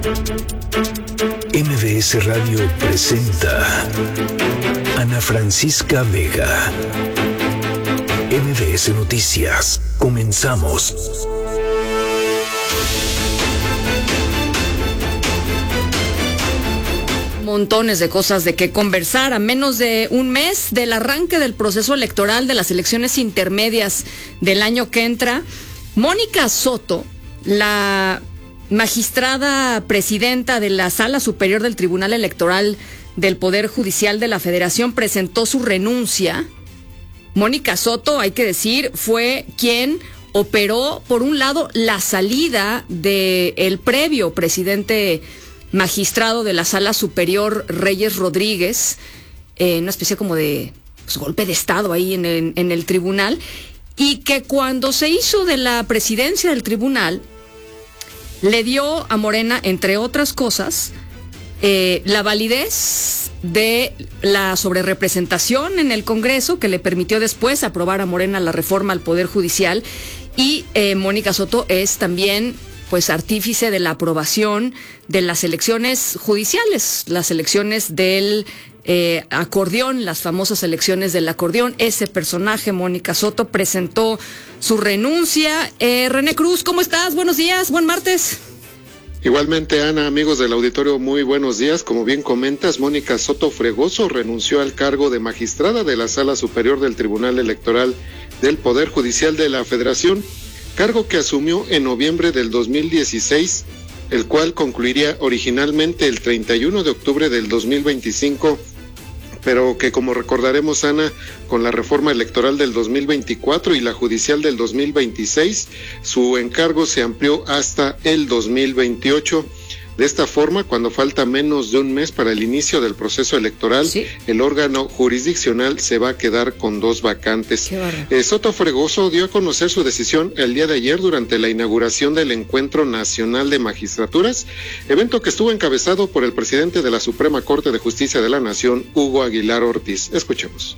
MBS Radio presenta Ana Francisca Vega. MBS Noticias. Comenzamos. Montones de cosas de qué conversar a menos de un mes del arranque del proceso electoral de las elecciones intermedias del año que entra. Mónica Soto, la magistrada presidenta de la Sala Superior del Tribunal Electoral del Poder Judicial de la Federación, presentó su renuncia. Mónica Soto, hay que decir, fue quien operó, por un lado, la salida del previo presidente magistrado de la Sala Superior, Reyes Rodríguez, una especie como de golpe de Estado ahí en el tribunal, y que cuando se hizo de la presidencia del tribunal, le dio a Morena, entre otras cosas, la validez de la sobrerepresentación en el Congreso, que le permitió después aprobar a Morena la reforma al Poder Judicial, y Mónica Soto es también artífice de la aprobación de las elecciones judiciales, las elecciones del acordeón, las famosas elecciones del acordeón. Ese personaje, Mónica Soto, presentó su renuncia. René Cruz, ¿cómo estás? Buenos días, buen martes. Igualmente, Ana, amigos del auditorio, muy buenos días. Como bien comentas, Mónica Soto Fregoso renunció al cargo de magistrada de la Sala Superior del Tribunal Electoral del Poder Judicial de la Federación, cargo que asumió en noviembre del 2016, el cual concluiría originalmente el 31 de octubre del 2025, pero que, como recordaremos, Ana, con la reforma electoral del 2024 y la judicial del 2026, su encargo se amplió hasta el 2028. De esta forma, cuando falta menos de un mes para el inicio del proceso electoral, sí, el órgano jurisdiccional se va a quedar con 2 vacantes. Soto Fregoso dio a conocer su decisión el día de ayer durante la inauguración del Encuentro Nacional de Magistraturas, evento que estuvo encabezado por el presidente de la Suprema Corte de Justicia de la Nación, Hugo Aguilar Ortiz. Escuchemos.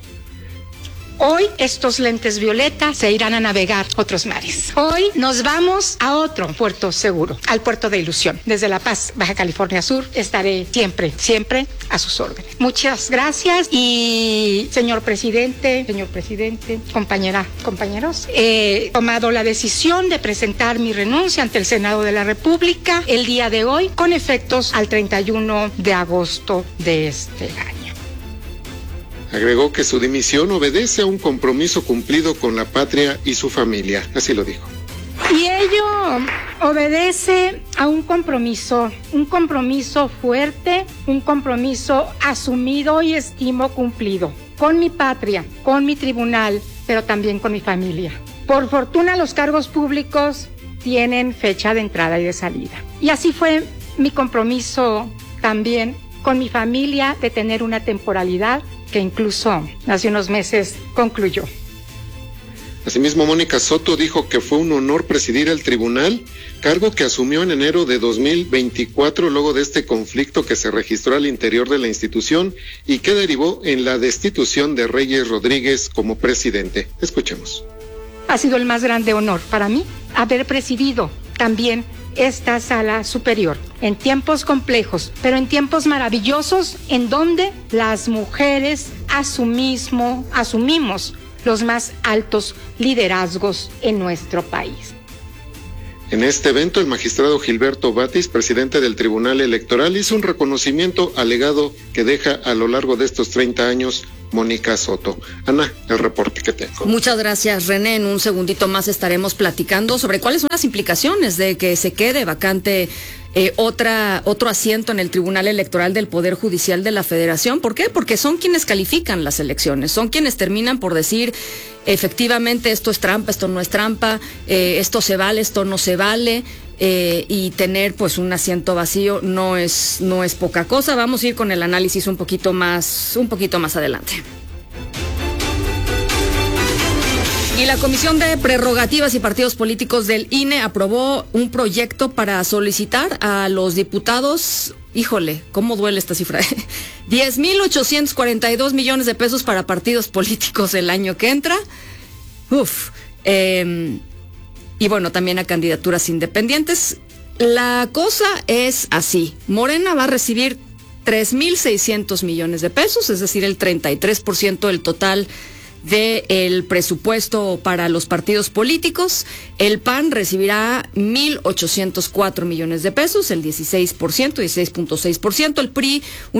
Hoy estos lentes violetas se irán a navegar otros mares. Hoy nos vamos a otro puerto seguro, al puerto de Ilusión. Desde La Paz, Baja California Sur, estaré siempre a sus órdenes. Muchas gracias y señor presidente, compañeros, he tomado la decisión de presentar mi renuncia ante el Senado de la República el día de hoy, con efectos al 31 de agosto de este año. Agregó que su dimisión obedece a un compromiso cumplido con la patria y su familia. Así lo dijo. Y ello obedece a un compromiso fuerte, un compromiso asumido y estimo cumplido con mi patria, con mi tribunal, pero también con mi familia. Por fortuna, los cargos públicos tienen fecha de entrada y de salida. Y así fue mi compromiso también con mi familia, de tener una temporalidad que incluso hace unos meses concluyó. Asimismo, Mónica Soto dijo que fue un honor presidir el tribunal, cargo que asumió en enero de 2024 luego de este conflicto que se registró al interior de la institución y que derivó en la destitución de Reyes Rodríguez como presidente. Escuchemos. Ha sido el más grande honor para mí haber presidido también esta Sala Superior, en tiempos complejos, pero en tiempos maravillosos, en donde las mujeres asumimos los más altos liderazgos en nuestro país. En este evento, el magistrado Gilberto Batis, presidente del Tribunal Electoral, hizo un reconocimiento al legado que deja a lo largo de estos 30 años Mónica Soto. Ana, el reporte que tengo. Muchas gracias, René. En un segundito más estaremos platicando sobre cuáles son las implicaciones de que se quede vacante otro asiento en el Tribunal Electoral del Poder Judicial de la Federación. ¿Por qué? Porque son quienes califican las elecciones, son quienes terminan por decir efectivamente esto es trampa, esto no es trampa, esto se vale, esto no se vale. Y tener un asiento vacío no es poca cosa. Vamos a ir con el análisis un poquito más adelante. Y la Comisión de Prerrogativas y Partidos Políticos del INE aprobó un proyecto para solicitar a los diputados, híjole, cómo duele esta cifra, 10,842 millones de pesos para partidos políticos el año que entra. Y bueno, también a candidaturas independientes. la cosa es así. Morena va a recibir 3,600 millones de pesos, es decir, el 33% del total del presupuesto para los partidos políticos. El PAN recibirá 1,804 millones de pesos, el 16.6%. El PRI,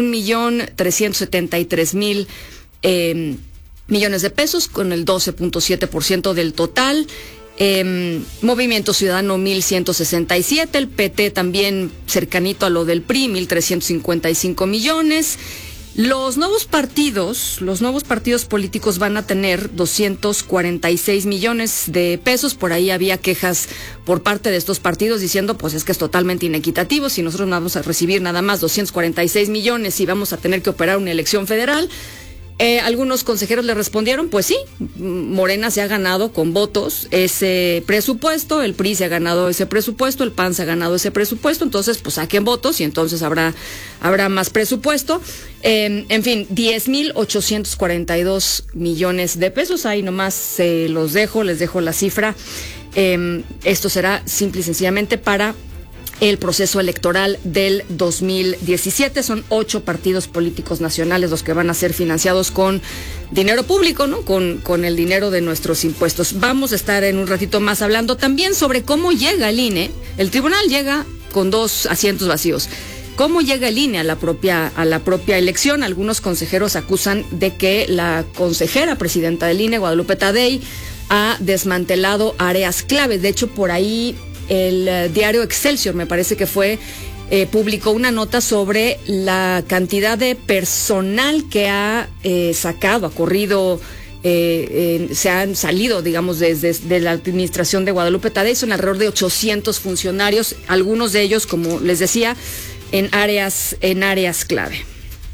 1,373,000 millones de pesos, con el 12.7% del total. Movimiento Ciudadano 1,167, el PT también cercanito a lo del PRI, 1,355 millones. Los nuevos partidos políticos van a tener 246 millones de pesos. Por ahí había quejas por parte de estos partidos diciendo, pues es que es totalmente inequitativo, si nosotros vamos a recibir nada más 246 millones y vamos a tener que operar una elección federal. Algunos consejeros le respondieron, pues sí, Morena se ha ganado con votos ese presupuesto, el PRI se ha ganado ese presupuesto, el PAN se ha ganado ese presupuesto, entonces pues saquen votos y entonces habrá más presupuesto. En fin, 10,842 millones de pesos, ahí nomás les dejo la cifra. Esto será simple y sencillamente para el proceso electoral del 2017. Son 8 partidos políticos nacionales los que van a ser financiados con dinero público, ¿no? Con el dinero de nuestros impuestos. Vamos a estar en un ratito más hablando también sobre cómo llega el INE. El tribunal llega con 2 asientos vacíos. ¿Cómo llega el INE a la propia elección? Algunos consejeros acusan de que la consejera presidenta del INE, Guadalupe Tadei, ha desmantelado áreas claves. De hecho, por ahí el diario Excelsior, me parece que fue, publicó una nota sobre la cantidad de personal que ha corrido, se han salido, digamos, desde la administración de Guadalupe Tadei. Son alrededor de 800 funcionarios, algunos de ellos, como les decía, en áreas clave.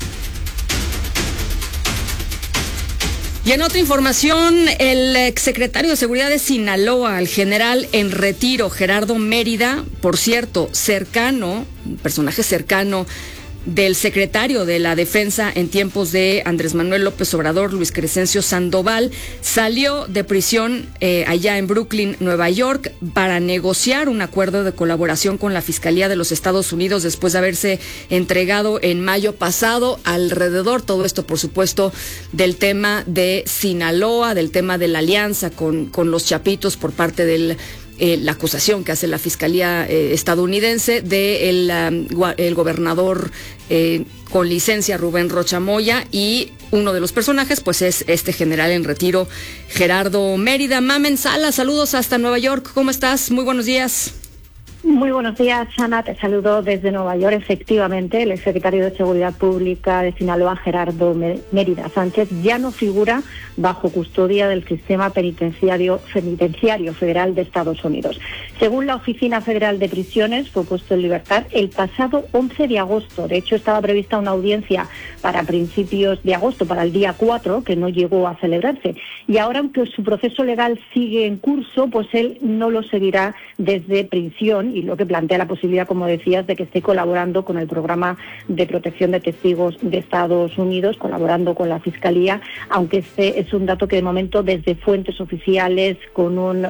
Y en otra información, el exsecretario de Seguridad de Sinaloa, el general en retiro, Gerardo Mérida, por cierto, un personaje cercano del secretario de la Defensa en tiempos de Andrés Manuel López Obrador, Luis Crescencio Sandoval, salió de prisión allá en Brooklyn, Nueva York, para negociar un acuerdo de colaboración con la Fiscalía de los Estados Unidos después de haberse entregado en mayo pasado. Alrededor, todo esto, por supuesto, del tema de Sinaloa, del tema de la alianza con los Chapitos por parte del la acusación que hace la Fiscalía estadounidense de el gobernador con licencia, Rubén Rocha Moya, y uno de los personajes pues es este general en retiro, Gerardo Mérida. Mamen Salas, saludos hasta Nueva York, ¿cómo estás? Muy buenos días. Muy buenos días, Ana, te saludo desde Nueva York. Efectivamente, el exsecretario de Seguridad Pública de Sinaloa, Gerardo Mérida Sánchez, ya no figura bajo custodia del sistema penitenciario federal de Estados Unidos. Según la Oficina Federal de Prisiones, fue puesto en libertad el pasado 11 de agosto. De hecho, estaba prevista una audiencia para principios de agosto, para el día 4, que no llegó a celebrarse. Y ahora, aunque su proceso legal sigue en curso, pues él no lo seguirá desde prisión, y lo que plantea la posibilidad, como decías, de que esté colaborando con el programa de protección de testigos de Estados Unidos, colaborando con la Fiscalía, aunque este es un dato que de momento desde fuentes oficiales, con un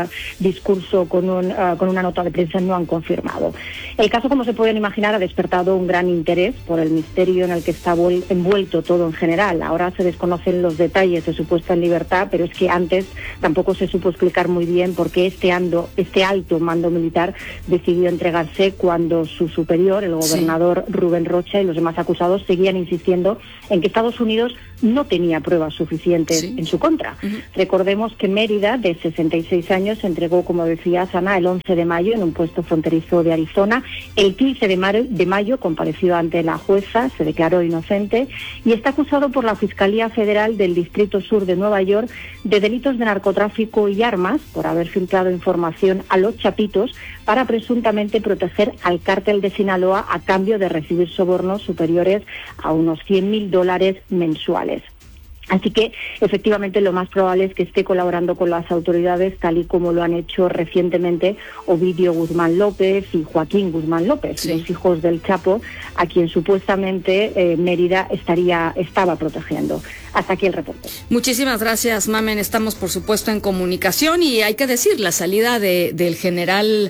discurso, con una nota de prensa, no han confirmado. El caso, como se pueden imaginar, ha despertado un gran interés por el misterio en el que está envuelto todo en general. Ahora se desconocen los detalles de su puesta en libertad, pero es que antes tampoco se supo explicar muy bien por qué este alto mando militar decidió entregarse cuando su superior, el gobernador Rubén Rocha, y los demás acusados seguían insistiendo en que Estados Unidos no tenía pruebas suficientes en su contra. Recordemos que Mérida, de 66 años, se entregó, como decía Ana, el 11 de mayo en un puesto fronterizo de Arizona. El 15 de mayo compareció ante la jueza, se declaró inocente y está acusado por la Fiscalía Federal del Distrito Sur de Nueva York de delitos de narcotráfico y armas por haber filtrado información a los Chapitos para presuntamente proteger al cártel de Sinaloa a cambio de recibir sobornos superiores a unos $100,000 mensuales. Así que, efectivamente, lo más probable es que esté colaborando con las autoridades, tal y como lo han hecho recientemente Ovidio Guzmán López y Joaquín Guzmán López, los hijos del Chapo, a quien supuestamente Mérida estaba protegiendo. Hasta aquí el reporte. Muchísimas gracias, Mamen. Estamos, por supuesto, en comunicación y hay que decir, la salida del general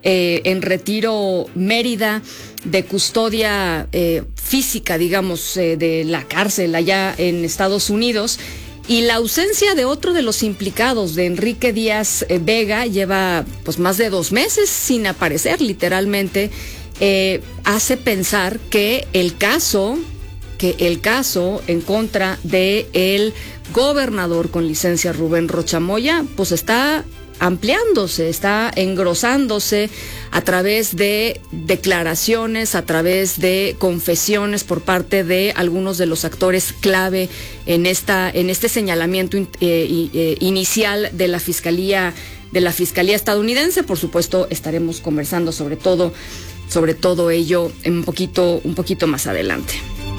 en retiro Mérida de custodia física, digamos, de la cárcel allá en Estados Unidos. Y la ausencia de otro de los implicados, de Enrique Díaz Vega, lleva pues más de 2 meses sin aparecer, literalmente, hace pensar que el caso en contra de el gobernador con licencia Rubén Rocha Moya, pues está ampliándose, está engrosándose a través de declaraciones, a través de confesiones por parte de algunos de los actores clave en este señalamiento inicial de la Fiscalía estadounidense. Por supuesto, estaremos conversando sobre todo ello un poquito más adelante.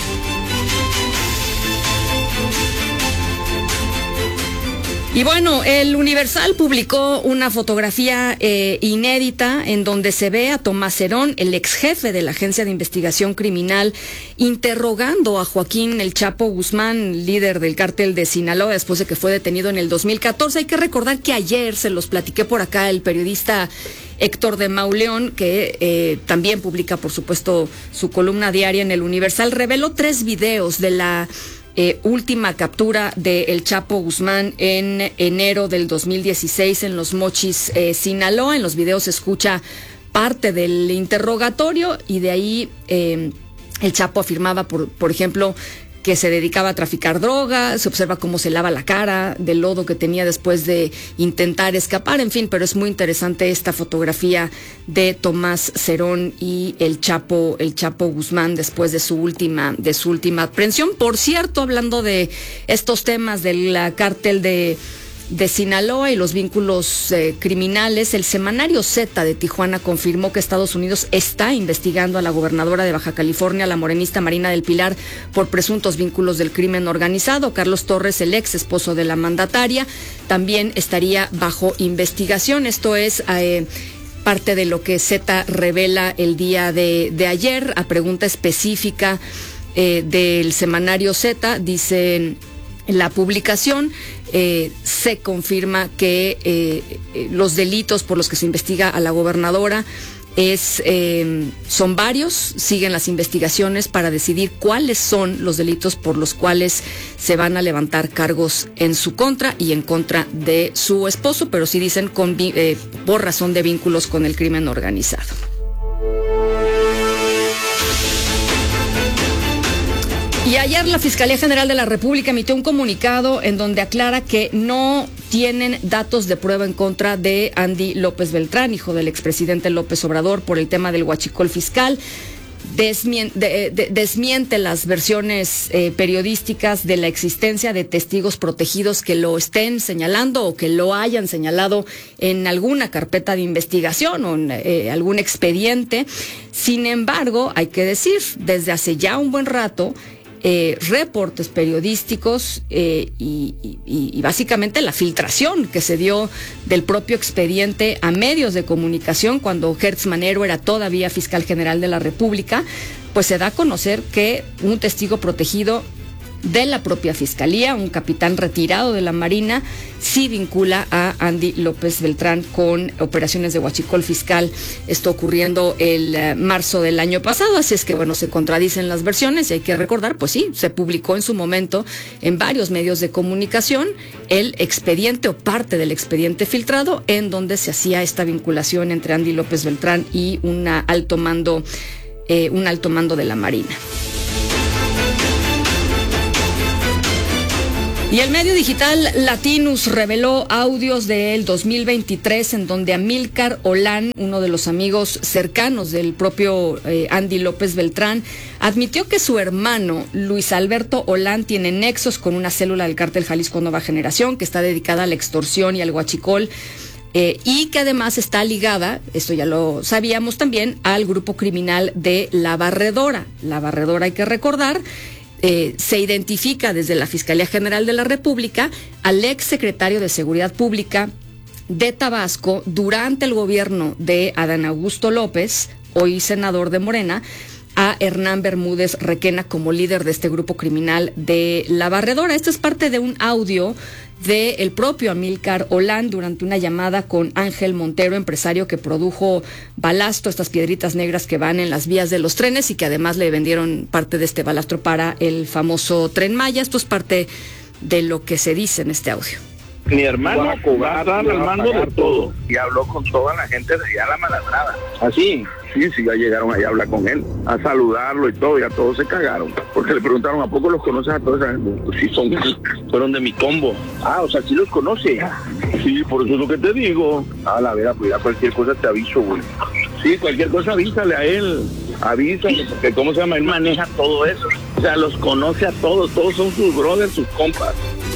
Y bueno, el Universal publicó una fotografía inédita en donde se ve a Tomás Herón, el ex jefe de la Agencia de Investigación Criminal, interrogando a Joaquín El Chapo Guzmán, líder del cártel de Sinaloa, después de que fue detenido en el 2014. Hay que recordar que ayer se los platiqué por acá el periodista Héctor de Mauleón, que también publica, por supuesto, su columna diaria en el Universal, reveló 3 videos de la última captura de El Chapo Guzmán en enero del 2016 en Los Mochis, Sinaloa. En los videos se escucha parte del interrogatorio y de ahí El Chapo afirmaba, por ejemplo, que se dedicaba a traficar droga. Se observa cómo se lava la cara del lodo que tenía después de intentar escapar, en fin, pero es muy interesante esta fotografía de Tomás Herón y el Chapo Guzmán después de su última aprehensión. Por cierto, hablando de estos temas del cártel de Sinaloa y los vínculos criminales, el semanario Z de Tijuana confirmó que Estados Unidos está investigando a la gobernadora de Baja California, la morenista Marina del Pilar, por presuntos vínculos del crimen organizado. Carlos Torres, el ex esposo de la mandataria, también estaría bajo investigación. Esto es parte de lo que Z revela el día de ayer. A pregunta específica del semanario Z, dice la publicación, se confirma que los delitos por los que se investiga a la gobernadora son varios. Siguen las investigaciones para decidir cuáles son los delitos por los cuales se van a levantar cargos en su contra y en contra de su esposo, pero sí dicen por razón de vínculos con el crimen organizado. Y ayer la Fiscalía General de la República emitió un comunicado en donde aclara que no tienen datos de prueba en contra de Andy López Beltrán, hijo del expresidente López Obrador, por el tema del huachicol fiscal. Desmiente las versiones periodísticas de la existencia de testigos protegidos que lo estén señalando o que lo hayan señalado en alguna carpeta de investigación o en algún expediente. Sin embargo, hay que decir, desde hace ya un buen rato, reportes periodísticos y básicamente la filtración que se dio del propio expediente a medios de comunicación cuando Gertz Manero era todavía fiscal general de la República, pues se da a conocer que un testigo protegido de la propia Fiscalía, un capitán retirado de la Marina, sí vincula a Andy López Beltrán con operaciones de huachicol fiscal. Esto ocurriendo el marzo del año pasado, así es que bueno, se contradicen las versiones y hay que recordar, pues sí, se publicó en su momento en varios medios de comunicación el expediente o parte del expediente filtrado en donde se hacía esta vinculación entre Andy López Beltrán y un alto mando de la Marina. Y el medio digital Latinus reveló audios del 2023 en donde Amílcar Olán, uno de los amigos cercanos del propio Andy López Beltrán, admitió que su hermano Luis Alberto Olán tiene nexos con una célula del cártel Jalisco Nueva Generación que está dedicada a la extorsión y al huachicol, y que además está ligada, esto ya lo sabíamos también, al grupo criminal de La Barredora. La Barredora, hay que recordar, se identifica desde la Fiscalía General de la República al ex secretario de Seguridad Pública de Tabasco durante el gobierno de Adán Augusto López, hoy senador de Morena, a Hernán Bermúdez Requena como líder de este grupo criminal de La Barredora. Esto es parte de un audio del propio Amílcar Olán durante una llamada con Ángel Montero, empresario que produjo balastro, estas piedritas negras que van en las vías de los trenes y que además le vendieron parte de este balastro para el famoso Tren Maya. Esto es parte de lo que se dice en este audio. Mi hermano va a estar al mando de todo. Y habló con toda la gente de allá la Maladrada. ¿Así? Sí, ya llegaron allá a hablar con él, a saludarlo y todo, ya todos se cagaron. Porque le preguntaron, ¿a poco los conoces a toda esa gente? Pues sí, fueron de mi combo. Ah, o sea, ¿sí los conoce? Sí, por eso es lo que te digo. A la vera, pues ya cualquier cosa te aviso, güey. Sí, cualquier cosa avísale a él. Avísale, porque ¿cómo se llama? Él maneja todo eso. O sea, los conoce a todos son sus brothers, sus compas.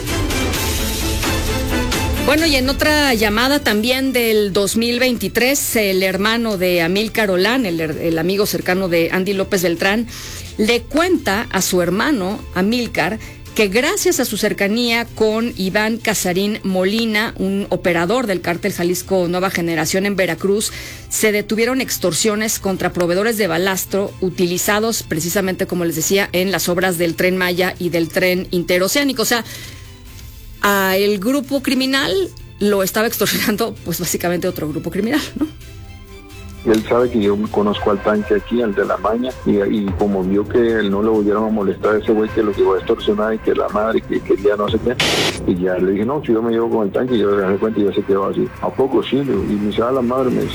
Bueno, y en otra llamada también del 2023, el hermano de Amílcar Olán, el amigo cercano de Andy López Beltrán, le cuenta a su hermano Amílcar que gracias a su cercanía con Iván Casarín Molina, un operador del cártel Jalisco Nueva Generación en Veracruz, se detuvieron extorsiones contra proveedores de balastro utilizados precisamente, como les decía, en las obras del Tren Maya y del Tren Interoceánico. O sea, a el grupo criminal lo estaba extorsionando, pues básicamente otro grupo criminal, ¿no? Él sabe que yo conozco al tanque aquí, al de la maña, y como vio que él no le volvieron a molestar a ese güey que lo que iba a extorsionar y que la madre, que quería no sé qué, y ya le dije, no, si yo me llevo con el tanque, yo le dejé cuenta y ya se quedó así. ¿A poco sí? Y me dice, la madre me dice.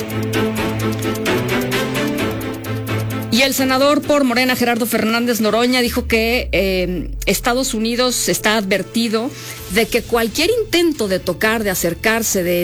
Y el senador por Morena, Gerardo Fernández Noroña, dijo que Estados Unidos está advertido de que cualquier intento de tocar, de acercarse, de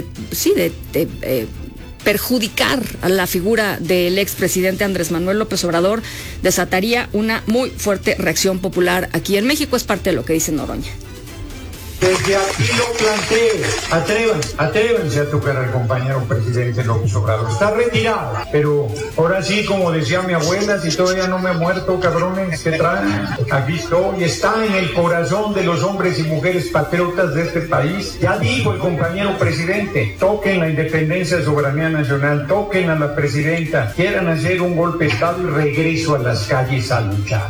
perjudicar a la figura del expresidente Andrés Manuel López Obrador desataría una muy fuerte reacción popular aquí en México. Es parte de lo que dice Noroña. Desde aquí lo planteo, atrévanse a tocar al compañero presidente López Obrador. Está retirado, pero ahora sí, como decía mi abuela, si todavía no me he muerto, cabrones, ¿qué traen? Aquí estoy, está en el corazón de los hombres y mujeres patriotas de este país. Ya dijo el compañero presidente, toquen la independencia, soberanía nacional, toquen a la presidenta, quieran hacer un golpe de Estado y regreso a las calles a luchar.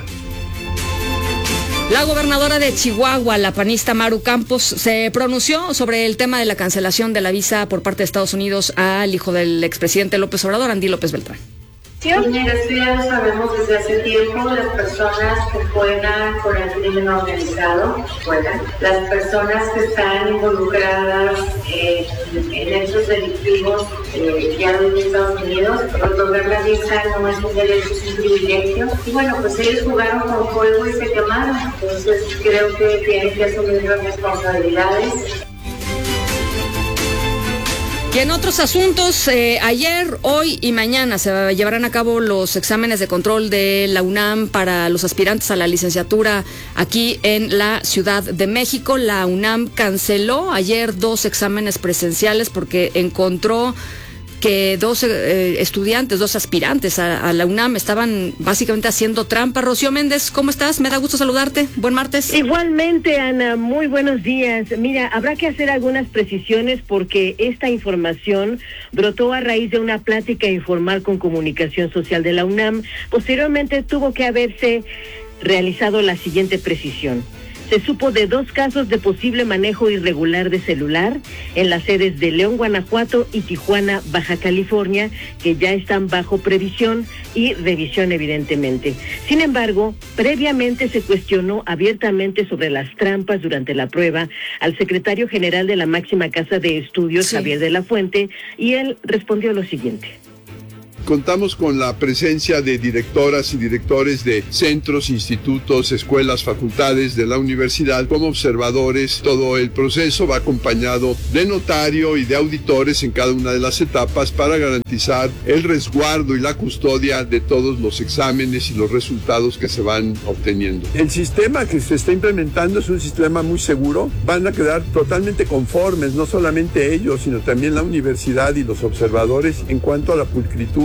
La gobernadora de Chihuahua, la panista Maru Campos, se pronunció sobre el tema de la cancelación de la visa por parte de Estados Unidos al hijo del expresidente López Obrador, Andy López Beltrán. Mira, esto ya lo sabemos desde hace tiempo. Las personas que juegan con el crimen organizado, las personas que están involucradas en hechos delictivos ya en Estados Unidos, otorgar la visa no es un derecho, es un privilegio. Y bueno, pues ellos jugaron con fuego y se quemaron. Entonces creo que tienen que asumir las responsabilidades. Y en otros asuntos, ayer, hoy y mañana se llevarán a cabo los exámenes de control de la UNAM para los aspirantes a la licenciatura aquí en la Ciudad de México. La UNAM canceló ayer 2 exámenes presenciales porque encontró que 2 estudiantes, 2 aspirantes a la UNAM estaban básicamente haciendo trampa. Rocío Méndez, ¿cómo estás? Me da gusto saludarte. Buen martes. Igualmente, Ana, muy buenos días. Mira, habrá que hacer algunas precisiones porque esta información brotó a raíz de una plática informal con Comunicación Social de la UNAM. Posteriormente tuvo que haberse realizado la siguiente precisión. Se supo de 2 casos de posible manejo irregular de celular en las sedes de León, Guanajuato y Tijuana, Baja California, que ya están bajo previsión y revisión evidentemente. Sin embargo, previamente se cuestionó abiertamente sobre las trampas durante la prueba al secretario general de la máxima casa de estudios, Javier de la Fuente, y él respondió lo siguiente. Contamos con la presencia de directoras y directores de centros, institutos, escuelas, facultades de la universidad como observadores. Todo el proceso va acompañado de notario y de auditores en cada una de las etapas para garantizar el resguardo y la custodia de todos los exámenes y los resultados que se van obteniendo. El sistema que se está implementando es un sistema muy seguro. Van a quedar totalmente conformes, no solamente ellos, sino también la universidad y los observadores en cuanto a la pulcritud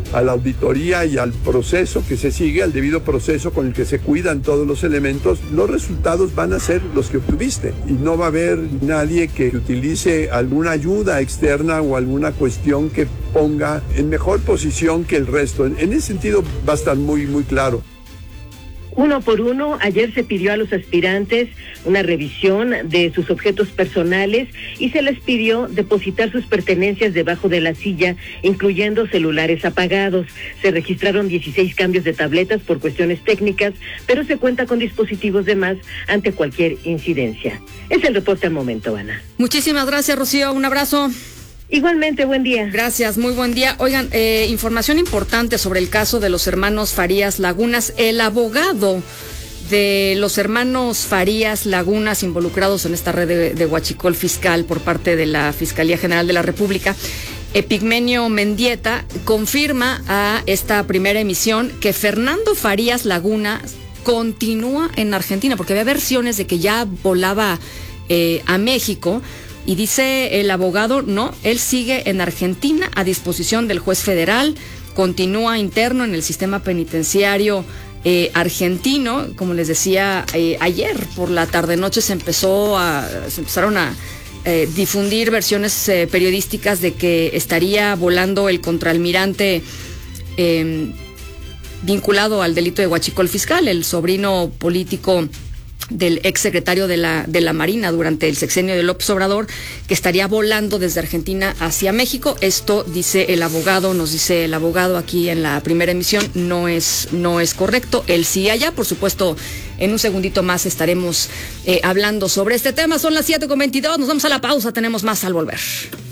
a la auditoría y al proceso que se sigue, al debido proceso con el que se cuidan todos los elementos, los resultados van a ser los que obtuviste y no va a haber nadie que utilice alguna ayuda externa o alguna cuestión que ponga en mejor posición que el resto. En ese sentido va a estar muy, muy claro. Uno por uno, ayer se pidió a los aspirantes una revisión de sus objetos personales y se les pidió depositar sus pertenencias debajo de la silla, incluyendo celulares apagados. Se registraron 16 cambios de tabletas por cuestiones técnicas, pero se cuenta con dispositivos de más ante cualquier incidencia. Es el reporte al momento, Ana. Muchísimas gracias, Rocío. Un abrazo. Igualmente, buen día. Gracias, muy buen día. Oigan, información importante sobre el caso de los hermanos Farías Lagunas. El abogado de los hermanos Farías Lagunas involucrados en esta red de huachicol fiscal por parte de la Fiscalía General de la República, Epigmenio Mendieta, confirma a esta primera emisión que Fernando Farías Lagunas continúa en Argentina, porque había versiones de que ya volaba a México. Y dice el abogado, no, él sigue en Argentina a disposición del juez federal, continúa interno en el sistema penitenciario argentino. Como les decía, ayer por la tarde-noche se empezaron a difundir versiones periodísticas de que estaría volando el contraalmirante vinculado al delito de huachicol fiscal, el sobrino político del exsecretario de la Marina durante el sexenio de López Obrador, que estaría volando desde Argentina hacia México. Esto dice el abogado, nos dice el abogado aquí en la primera emisión, no es correcto. Él sí allá, por supuesto, en un segundito más estaremos hablando sobre este tema. Son las 7:22, nos vamos a la pausa, tenemos más al volver.